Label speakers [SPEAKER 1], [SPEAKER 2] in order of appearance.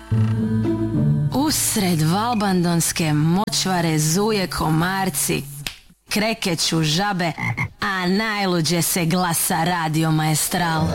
[SPEAKER 1] Usred valbandonske močvare zuje komarci, krekeću žabe, a najluđe se glasa Radio Maestral.